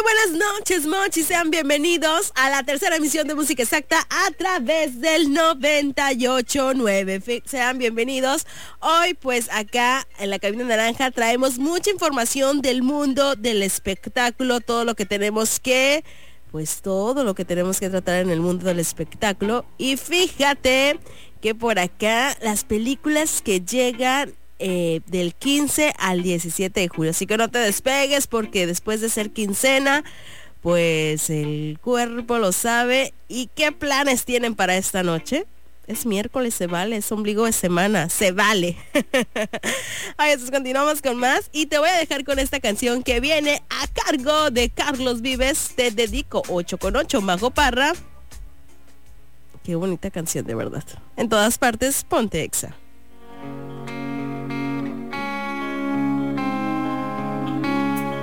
buenas noches, Mochi. Sean bienvenidos a la tercera emisión de Música Exacta a través del 98.9. Sean bienvenidos. Hoy, pues, acá en la Cabina Naranja traemos mucha información del mundo del espectáculo, todo lo que tenemos que tratar en el mundo del espectáculo. Y fíjate que por acá las películas que llegan del 15 al 17 de julio. Así que no te despegues porque después de ser quincena, pues el cuerpo lo sabe. ¿Y qué planes tienen para esta noche? Es miércoles, se vale, es ombligo de semana, se vale. Oye, entonces continuamos con más y te voy a dejar con esta canción que viene a cargo de Carlos Vives. Te dedico 8 con 8, Mago Parra. Qué bonita canción, de verdad. En todas partes, ponte Exa.